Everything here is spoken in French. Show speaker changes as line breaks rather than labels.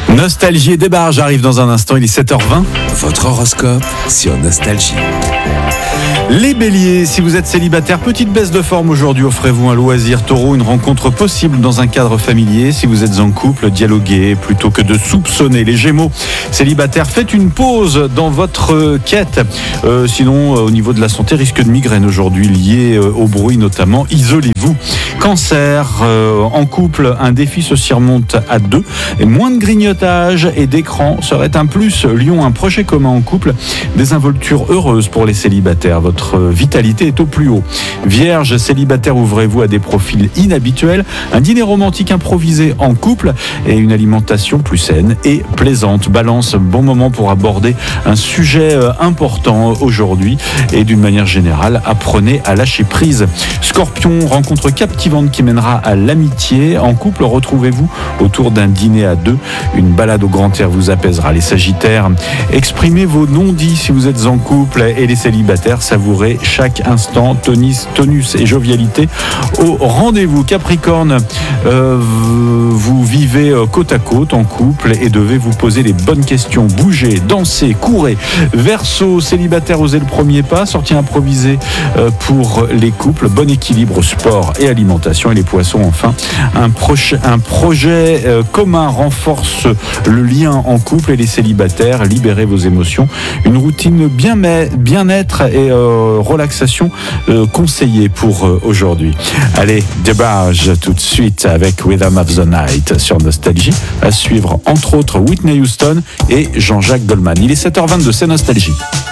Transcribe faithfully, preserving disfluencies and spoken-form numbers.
Nostalgie et débarque, j'arrive dans un instant, il est sept heures vingt.
Votre horoscope sur Nostalgie.
Les béliers, si vous êtes célibataire, petite baisse de forme aujourd'hui, offrez-vous un loisir. Taureau, une rencontre possible dans un cadre familier. Si vous êtes en couple, dialoguez plutôt que de soupçonner. Les gémeaux, célibataire, faites une pause dans votre quête. Euh, sinon, au niveau de la santé, risque de migraine aujourd'hui lié au bruit notamment. Isolez-vous. Cancer, euh, en couple, un défi se surmonte à deux. Et moins de grignotage et d'écran serait un plus. Lion, un projet commun en couple. Désinvolture heureuse pour les célibataires. Votre vitalité est au plus haut. Vierge, célibataire, ouvrez-vous à des profils inhabituels. Un dîner romantique improvisé en couple et une alimentation plus saine et plaisante. Balance, bon moment pour aborder un sujet important aujourd'hui et d'une manière générale, apprenez à lâcher prise. Scorpion, rencontre captivante qui mènera à l'amitié. En couple, retrouvez-vous autour d'un dîner à deux. Une balade au grand air vous apaisera. Les Sagittaires, exprimez vos non-dits si vous êtes en couple et les célibataires, savourez chaque instant, tonus, tonus et jovialité au rendez-vous. Capricorne, euh, vous vivez côte à côte en couple et devez vous poser les bonnes questions. Bougez, dansez, courez. Verseau, célibataire, osez le premier pas. Sortie improvisée euh, pour les couples. Bon équilibre, sport et alimentation. Et les poissons, enfin, un, proche, un projet euh, commun renforce le lien en couple et les célibataires. Libérez vos émotions. Une routine bien bien-être et euh, relaxation euh, conseillée pour euh, aujourd'hui. Allez, débarque tout de suite avec Rhythm of the Night sur Nostalgie. À suivre entre autres Whitney Houston et Jean-Jacques Goldman. Il est sept heures vingt-deux, c'est Nostalgie.